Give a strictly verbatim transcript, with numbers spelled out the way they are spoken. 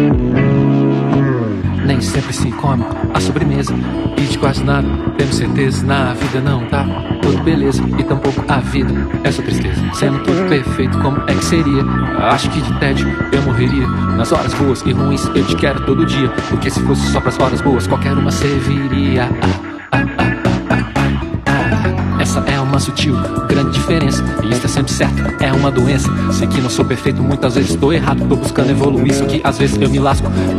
Nem sempre se come a sobremesa e de quase nada temos certeza. Na vida não tá tudo beleza e tampouco a vida é só tristeza. Sendo tudo perfeito, como é que seria? Acho que de tédio eu morreria. Nas horas boas e ruins eu te quero todo dia, porque se fosse só pras horas boas qualquer uma serviria. ah, ah, ah, ah, ah, ah. Essa é uma sutil, grande diferença, e está sempre certo, é uma doença. Sei que não sou perfeito, muitas vezes estou errado, tô buscando evoluir, só que às vezes eu me lasco.